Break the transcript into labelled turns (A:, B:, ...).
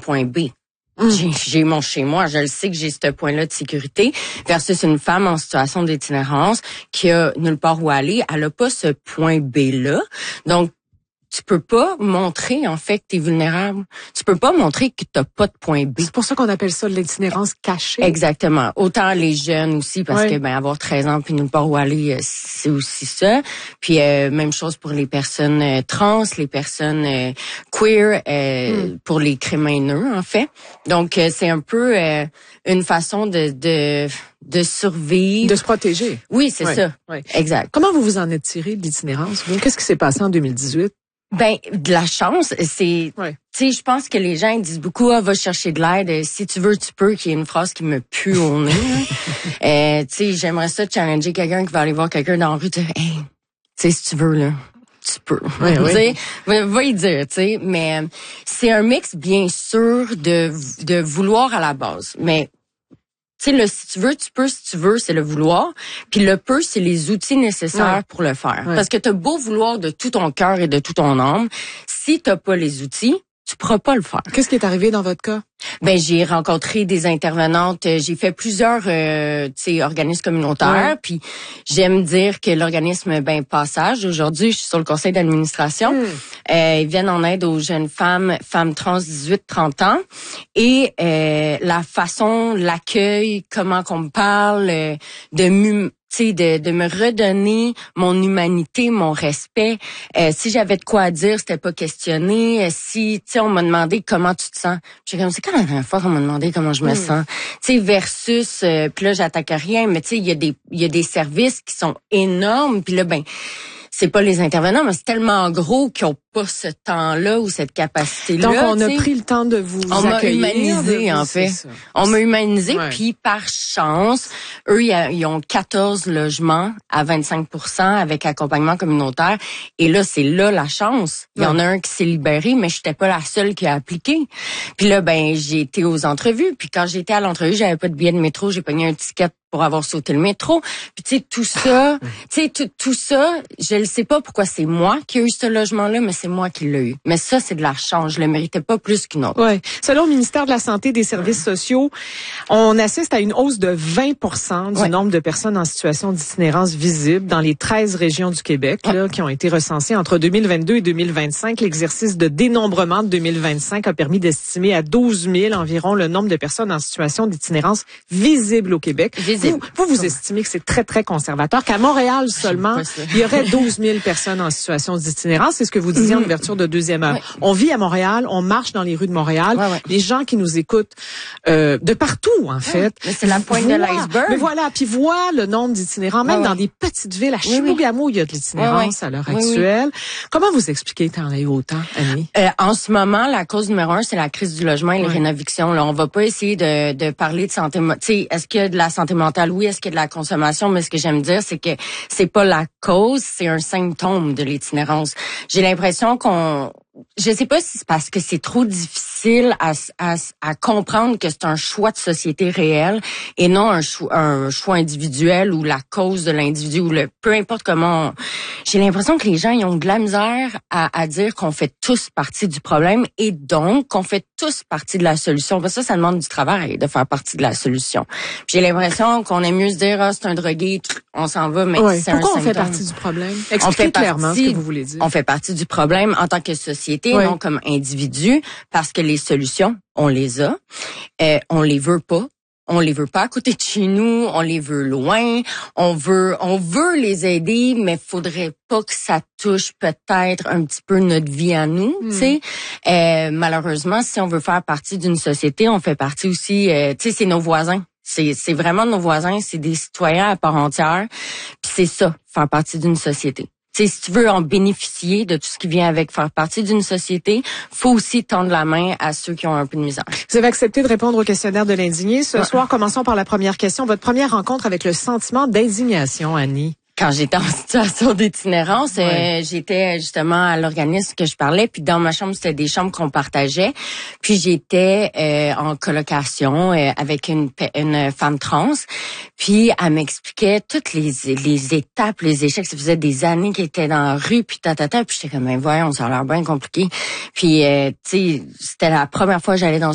A: point B. J'ai mon chez moi, je le sais que j'ai ce point-là de sécurité versus une femme en situation d'itinérance qui a nulle part où aller, elle a pas ce point B-là. Donc, tu peux pas montrer, en fait, que t'es vulnérable. Tu peux pas montrer que t'as pas de point B.
B: C'est pour ça qu'on appelle ça l'itinérance cachée.
A: Exactement. Autant les jeunes aussi, parce que, avoir 13 ans puis nulle part où aller, c'est aussi ça. Puis, même chose pour les personnes trans, les personnes queer, pour les crimes haineux, en fait. Donc, c'est un peu une façon de survivre.
B: De se protéger.
A: Oui, c'est ça.
B: Ouais.
A: Exact.
B: Comment vous vous en êtes tiré de l'itinérance? Qu'est-ce qui s'est passé en 2018?
A: Ben, de la chance, c'est, tu sais, je pense que les gens ils disent beaucoup, va chercher de l'aide, si tu veux, tu peux, qui est une phrase qui me pue au nez. Tu sais, j'aimerais ça challenger quelqu'un qui va aller voir quelqu'un dans la rue, hey, tu sais, si tu veux, là, tu peux. Tu sais, va y dire, tu sais, mais c'est un mix, bien sûr, de vouloir à la base, mais tu sais, le si tu veux, tu peux, si tu veux, c'est le vouloir. Puis le peut, c'est les outils nécessaires pour le faire. Parce que t'as beau vouloir de tout ton cœur et de tout ton âme, si t'as pas les outils, tu pourras pas le faire.
B: Qu'est-ce qui est arrivé dans votre cas?
A: Ben, j'ai rencontré des intervenantes, j'ai fait plusieurs organismes communautaires, puis j'aime dire que l'organisme Passage, aujourd'hui, je suis sur le conseil d'administration. Ils viennent en aide aux jeunes femmes trans 18-30 ans et la façon, l'accueil, comment qu'on me parle, de me redonner mon humanité, mon respect. Si j'avais de quoi à dire, c'était pas questionné. Si, tu sais, on m'a demandé comment tu te sens. J'ai comme, c'est quand la dernière fois qu'on m'a demandé comment je me sens? Tu sais, versus, puis là, j'attaque rien, mais tu sais, il y a des services qui sont énormes, puis là, c'est pas les intervenants, mais c'est tellement gros qu'ils ont pas ce temps-là ou cette capacité-là.
B: Donc, on a pris le temps de vous accueillir.
A: On m'a humanisé, en fait. On m'a humanisé, puis par chance, eux, ils ont 14 logements à 25% avec accompagnement communautaire. Et là, c'est là la chance. Il y en a un qui s'est libéré, mais j'étais pas la seule qui a appliqué. Puis là, j'ai été aux entrevues. Puis quand j'étais à l'entrevue, j'avais pas de billet de métro, j'ai pogné un ticket pour avoir sauté le métro. Puis tu sais, tout ça, tout ça, je ne sais pas pourquoi c'est moi qui ai eu ce logement-là, mais c'est moi qui l'ai eu. Mais ça, c'est de la chance. Je le méritais pas plus qu'une autre.
B: Oui. Selon le ministère de la Santé et des Services sociaux, on assiste à une hausse de 20% du nombre de personnes en situation d'itinérance visible dans les 13 régions du Québec qui ont été recensées entre 2022 et 2025. L'exercice de dénombrement de 2025 a permis d'estimer à 12 000 environ le nombre de personnes en situation d'itinérance visible au Québec. Vous estimez que c'est très, très conservateur, qu'à Montréal seulement, il y aurait 12 000 personnes en situation d'itinérance. C'est ce que vous disiez en ouverture de deuxième heure. On vit à Montréal, on marche dans les rues de Montréal. Les gens qui nous écoutent de partout, en fait.
A: Mais c'est la pointe de l'iceberg.
B: Mais voilà, puis voient le nombre d'itinérants, même dans des petites villes. À Chibougamau, il y a de l'itinérance à l'heure actuelle. Comment vous expliquez qu'il y en a eu autant, Annie?
A: En ce moment, la cause numéro 1, c'est la crise du logement et les rénovictions. Là, on va pas essayer de parler de santé. Tu sais, est-ce qu'il y a de la santé mentale? Oui. Est-ce qu'il y a de la consommation? Mais ce que j'aime dire, c'est que c'est pas la cause, c'est un symptôme de l'itinérance. J'ai l'impression je sais pas si c'est parce que c'est trop difficile à comprendre que c'est un choix de société réel et non un choix individuel ou la cause de l'individu ou peu importe comment. J'ai l'impression que les gens ils ont de la misère à dire qu'on fait tous partie du problème et donc qu'on fait tous partie de la solution. Parce que ça demande du travail de faire partie de la solution. J'ai l'impression qu'on aime mieux se dire c'est un drogué, on s'en va, mais c'est un symptôme.
B: Pourquoi on fait partie du problème? Expliquez clairement ce que vous voulez dire.
A: On fait partie du problème en tant que société, non comme individu, parce que les solutions, on les a, on les veut pas. On les veut pas à côté de chez nous, on les veut loin, on veut les aider, mais faudrait pas que ça touche peut-être un petit peu notre vie à nous, tu sais. Malheureusement, si on veut faire partie d'une société, on fait partie aussi, tu sais, c'est nos voisins. C'est vraiment nos voisins, c'est des citoyens à part entière. Puis c'est ça, faire partie d'une société. T'sais, si tu veux en bénéficier de tout ce qui vient avec faire partie d'une société, faut aussi tendre la main à ceux qui ont un peu de misère.
B: Vous avez accepté de répondre au questionnaire de l'indigné. Ce soir, commençons par la première question. Votre première rencontre avec le sentiment d'indignation, Annie.
A: Quand j'étais en situation d'itinérance, j'étais justement à l'organisme que je parlais, puis dans ma chambre, c'était des chambres qu'on partageait. Puis j'étais en colocation avec une femme trans, puis elle m'expliquait toutes les étapes, les échecs. Ça faisait des années qu'elle était dans la rue, puis puis j'étais comme, voyons, ça a l'air bien compliqué. Puis, tu sais, c'était la première fois que j'allais dans